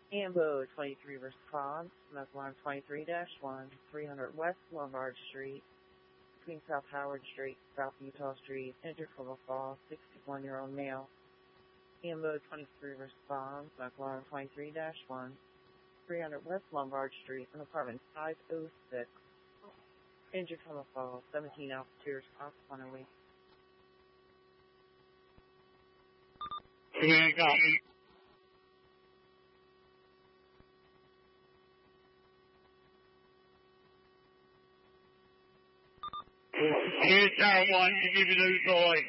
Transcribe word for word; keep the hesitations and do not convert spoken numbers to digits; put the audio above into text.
Ambo twenty-three response, smoke alarm twenty-three dash one, three hundred West Lombard Street, between South Howard Street, South Utah Street, enter Clover Falls, sixty-one-year-old male. Ambo twenty-three response, smoke alarm twenty-three dash one, three hundred West Lombard Street, an apartment five oh six, enter Clover Falls, seventeen Alpha two response, one oh eight. Command copy. Here's Tower one, to give you news, boy.